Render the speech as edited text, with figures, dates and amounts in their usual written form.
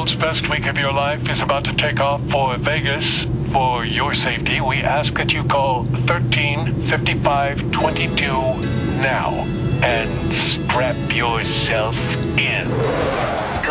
world's best week of your life is about to take off for Vegas. For your safety, we ask that you call 135522 now and strap yourself in.